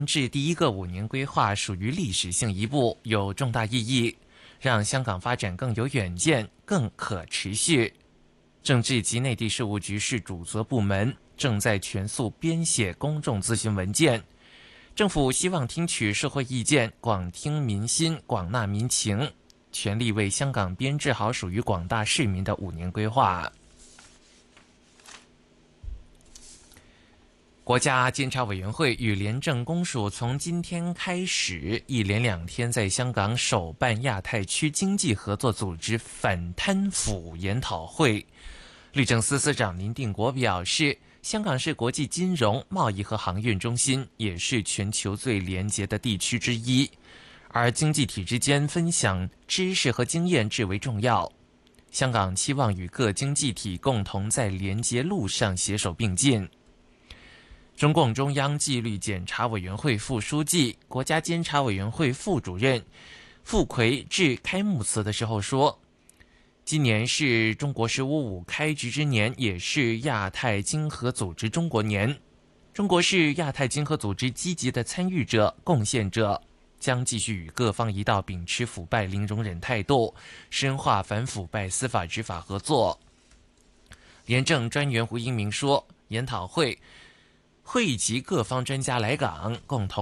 制第一个5年规划属于历史性一步，有重大意义，让香港发展更有远见、更可持续。政制及内地事务局是主责部门，正在全速编写公众咨询文件。政府希望听取社会意见，广听民心，广纳民情，全力为香港编制好属于广大市民的5年规划。国家监察委员会与廉政公署从今天开始一连2天在香港首办亚太区经济合作组织反贪腐研讨会。律政司司长林定国表示，香港是国际金融、贸易和航运中心，也是全球最廉洁的地区之一。而经济体之间分享知识和经验至为重要。香港期望与各经济体共同在廉洁路上携手并进。中共中央纪律检查委员会副书记、国家监察委员会副主任傅奎致开幕词的时候说，今年是中国“15+5”开局之年，也是亚太经合组织中国年。中国是亚太经合组织积极的参与者、贡献者，将继续与各方一道秉持腐败零容忍态度，深化反腐败司法执法合作。廉政专员胡英明说，研讨会汇集各方专家来港，共同